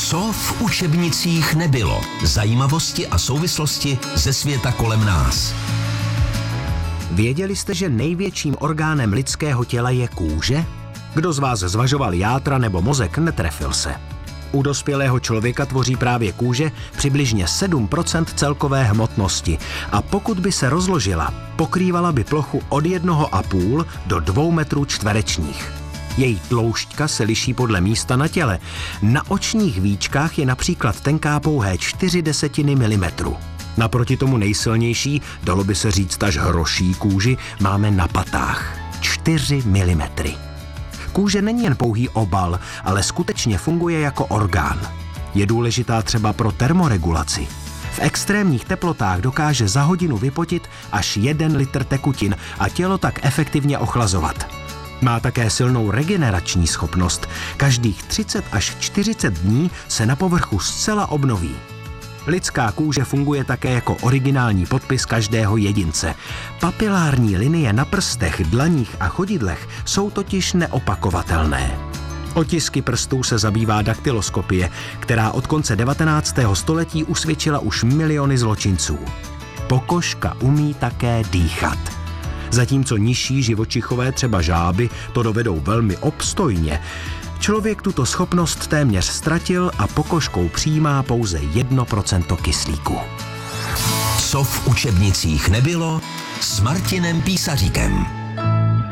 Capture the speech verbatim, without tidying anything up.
Co v učebnicích nebylo? Zajímavosti a souvislosti ze světa kolem nás. Věděli jste, že největším orgánem lidského těla je kůže? Kdo z vás zvažoval játra nebo mozek, netrefil se. U dospělého člověka tvoří právě kůže přibližně sedm procent celkové hmotnosti a pokud by se rozložila, pokrývala by plochu od jednoho a půl do dvou metrů čtverečních. Její tloušťka se liší podle místa na těle. Na očních víčkách je například tenká pouhé čtyři desetiny milimetru. Naproti tomu nejsilnější, dalo by se říct až hroší kůži, máme na patách. čtyři milimetry. Kůže není jen pouhý obal, ale skutečně funguje jako orgán. Je důležitá třeba pro termoregulaci. V extrémních teplotách dokáže za hodinu vypotit až jeden litr tekutin a tělo tak efektivně ochlazovat. Má také silnou regenerační schopnost. Každých třicet až čtyřicet dní se na povrchu zcela obnoví. Lidská kůže funguje také jako originální podpis každého jedince. Papilární linie na prstech, dlaních a chodidlech jsou totiž neopakovatelné. Otisky prstů se zabývá daktyloskopie, která od konce devatenáctého století usvědčila už miliony zločinců. Pokožka umí také dýchat. Zatímco nižší živočichové, třeba žáby, to dovedou velmi obstojně, člověk tuto schopnost téměř ztratil a pokožkou přijímá pouze jedno procento kyslíku. Co v učebnicích nebylo? S Martinem Písaříkem.